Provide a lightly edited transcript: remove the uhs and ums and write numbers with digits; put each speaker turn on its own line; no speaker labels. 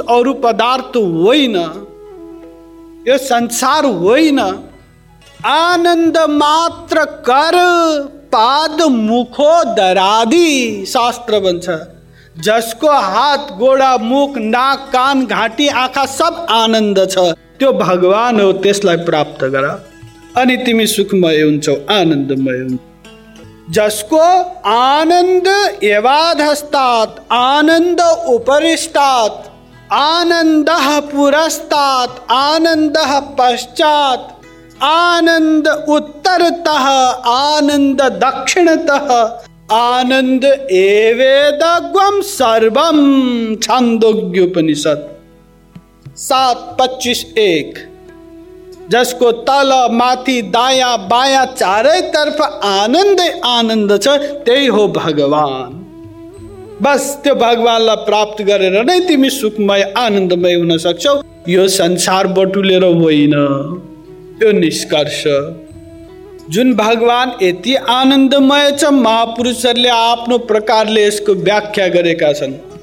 अरू पदार्थ होइन, यो संसार होइन। आनन्द मात्र कर पाद मुखो दरादी, शास्त्र भन्छ। जसको हात गोडा मुख नाक कान घाँटी आँखा सब आनन्द छ, त्यो भगवान हो, त्यसलाई प्राप्त गर अनि तिमी सुखमय हुन्छौ, आनन्दमय हुन्छौ। जसको आनन्द एवाधस्तात् आनन्द उपरिष्टात् आनन्दः पुरस्तात् आनन्दः पश्चात् आनन्द उत्तरतः आनन्द दक्षिणतः आनन्द एवेदग्वम सर्वम, छान्दोग्योपनिषद 7:25-1। जसको तल माथि दायाँ बायाँ चारैतर्फ आनन्द आनन्द छ, त्यही हो भगवान। बस त्यो भगवानलाई प्राप्त गरेर नै तिमी सुखमय आनन्दमय हुन सक्छौ, यो संसार बटुलेर होइन। यो निष्कर्ष जुन भगवान यति आनन्दमय छ, महापुरुषहरूले आफ्नो प्रकारले यसको व्याख्या गरेका छन्।